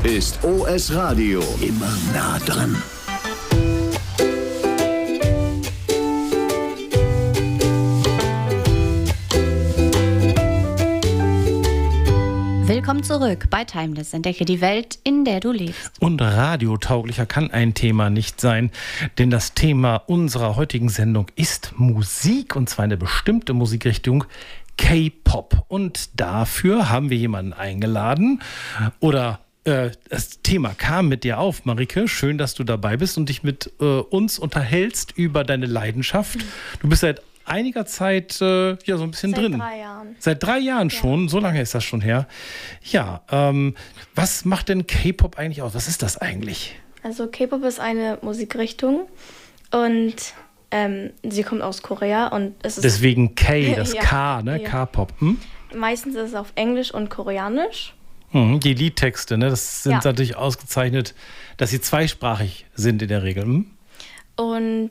ist OS Radio. Immer nah dran. Willkommen zurück bei Timeless. Entdecke die Welt, in der du lebst. Und radiotauglicher kann ein Thema nicht sein, denn das Thema unserer heutigen Sendung ist Musik, und zwar eine bestimmte Musikrichtung, K-Pop. Und dafür haben wir jemanden eingeladen, das Thema kam mit dir auf, Marike. Schön, dass du dabei bist und dich mit uns unterhältst über deine Leidenschaft. Du bist seit einiger Zeit so ein bisschen drin. Seit 3 Jahren. Seit 3 Jahren schon? Ja. So lange ist das schon her. Ja, was macht denn K-Pop eigentlich aus? Was ist das eigentlich? Also K-Pop ist eine Musikrichtung und sie kommt aus Korea und es ist... Deswegen K, das ja, K, ne? Ja. K-Pop. Meistens ist es auf Englisch und Koreanisch. Die Liedtexte, ne? Das sind natürlich ausgezeichnet, dass sie zweisprachig sind in der Regel. Und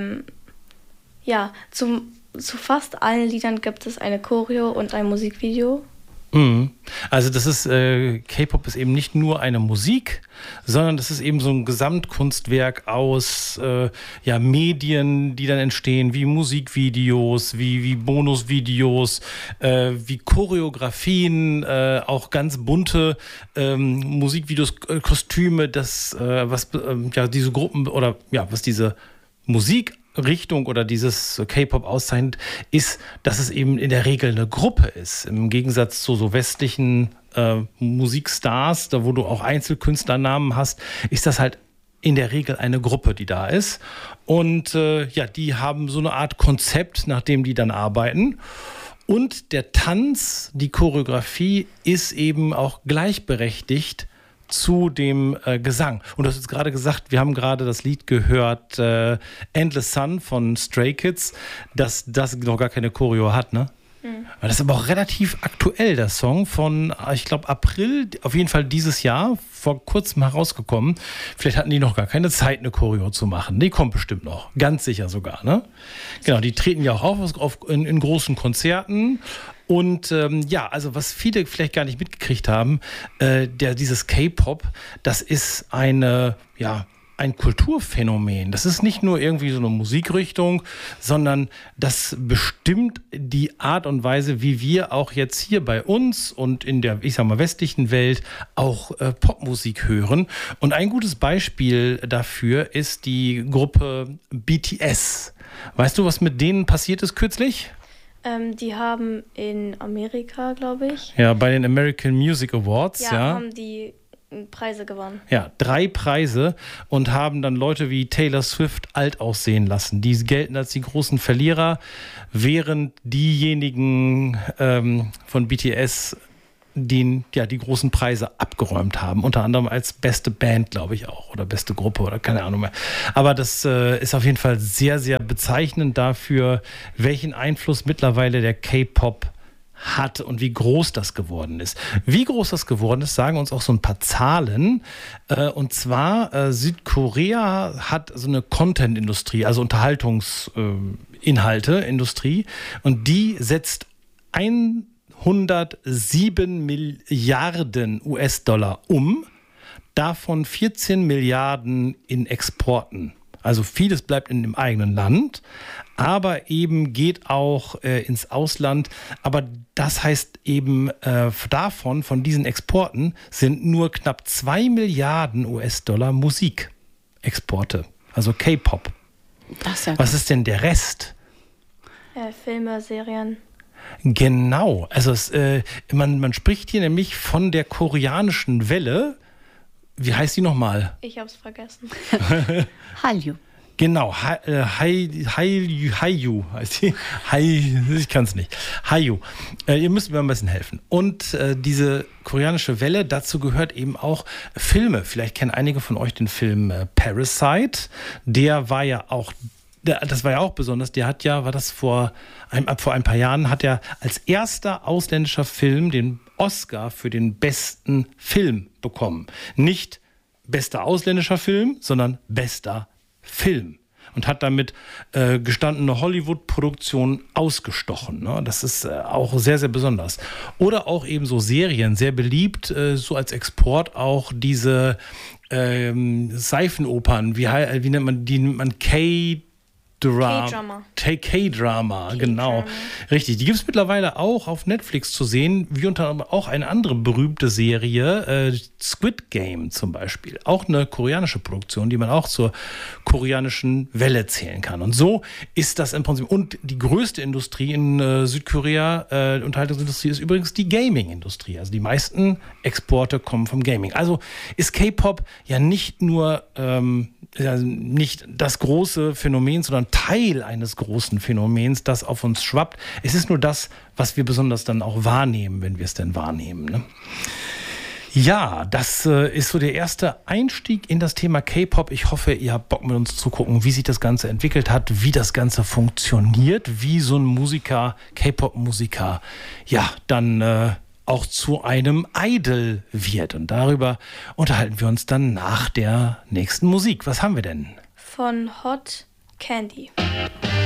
zu fast allen Liedern gibt es eine Choreo und ein Musikvideo. Also das ist, K-Pop ist eben nicht nur eine Musik, sondern das ist eben so ein Gesamtkunstwerk aus Medien, die dann entstehen, wie Musikvideos, wie Bonusvideos, wie Choreografien, auch ganz bunte Musikvideos, Kostüme, diese Gruppen was diese Musikrichtung oder dieses K-Pop auszeichnet, ist, dass es eben in der Regel eine Gruppe ist. Im Gegensatz zu so westlichen Musikstars, da wo du auch Einzelkünstlernamen hast, ist das halt in der Regel eine Gruppe, die da ist. Und die haben so eine Art Konzept, nach dem die dann arbeiten. Und der Tanz, die Choreografie ist eben auch gleichberechtigt zu dem Gesang. Und du hast jetzt gerade gesagt, wir haben gerade das Lied gehört, Endless Sun von Stray Kids, dass das noch gar keine Choreo hat, ne? Das ist aber auch relativ aktuell, der Song von, ich glaube, April, auf jeden Fall dieses Jahr, vor kurzem herausgekommen. Vielleicht hatten die noch gar keine Zeit, eine Choreo zu machen. Die kommt bestimmt noch, ganz sicher sogar, ne? Genau, die treten ja auch auf in großen Konzerten. Und also was viele vielleicht gar nicht mitgekriegt haben, dieses K-Pop, das ist ein Kulturphänomen. Das ist nicht nur irgendwie so eine Musikrichtung, sondern das bestimmt die Art und Weise, wie wir auch jetzt hier bei uns und in der, westlichen Welt auch Popmusik hören. Und ein gutes Beispiel dafür ist die Gruppe BTS. Weißt du, was mit denen passiert ist kürzlich? Die haben in Amerika, glaube ich. Ja, bei den American Music Awards. Haben die Preise gewonnen. Ja, 3 Preise und haben dann Leute wie Taylor Swift alt aussehen lassen. Die gelten als die großen Verlierer, während diejenigen von BTS die großen Preise abgeräumt haben. Unter anderem als beste Band, glaube ich auch, oder beste Gruppe oder keine Ahnung mehr. Aber das ist auf jeden Fall sehr, sehr bezeichnend dafür, welchen Einfluss mittlerweile der K-Pop hat und wie groß das geworden ist. Wie groß das geworden ist, sagen uns auch so ein paar Zahlen. Und zwar Südkorea hat so eine Content-Industrie, also Unterhaltungsinhalte-Industrie. Und die setzt 107 Milliarden US-Dollar um, davon 14 Milliarden in Exporten. Also vieles bleibt in dem eigenen Land, aber eben geht auch ins Ausland. Aber das heißt eben von diesen Exporten sind nur knapp 2 Milliarden US-Dollar Musikexporte, also K-Pop. Was ist denn der Rest? Filme, Serien. Genau, also man spricht hier nämlich von der koreanischen Welle. Wie heißt die nochmal? Ich hab's vergessen. Hallyu. Genau, Hallyu heißt die. Ich kann es nicht. Hallyu. Ihr müsst mir ein bisschen helfen. Und diese koreanische Welle, dazu gehört eben auch Filme. Vielleicht kennen einige von euch den Film Parasite. Das war ja auch besonders, vor ein paar Jahren, hat er als erster ausländischer Film den Oscar für den besten Film bekommen. Nicht bester ausländischer Film, sondern bester Film. und hat damit gestandene Hollywood-Produktionen ausgestochen. Ne? Das ist auch sehr, sehr besonders. Oder auch eben so Serien, sehr beliebt, so als Export auch diese Seifenopern, wie nennt man die? Nennt man K-Drama, genau. Richtig. Die gibt es mittlerweile auch auf Netflix zu sehen, wie unter anderem auch eine andere berühmte Serie, Squid Game zum Beispiel. Auch eine koreanische Produktion, die man auch zur koreanischen Welle zählen kann. Und so ist das im Prinzip. Und die größte Industrie in Südkorea, Unterhaltungsindustrie, ist übrigens die Gaming-Industrie. Also die meisten Exporte kommen vom Gaming. Also ist K-Pop ja nicht nur nicht das große Phänomen, sondern Teil eines großen Phänomens, das auf uns schwappt. Es ist nur das, was wir besonders dann auch wahrnehmen, wenn wir es denn wahrnehmen. Ne? Ja, das ist so der erste Einstieg in das Thema K-Pop. Ich hoffe, ihr habt Bock mit uns zu gucken, wie sich das Ganze entwickelt hat, wie das Ganze funktioniert, wie so ein Musiker, K-Pop-Musiker, ja, dann auch zu einem Idol wird. Und darüber unterhalten wir uns dann nach der nächsten Musik. Was haben wir denn? Von Hot Candy.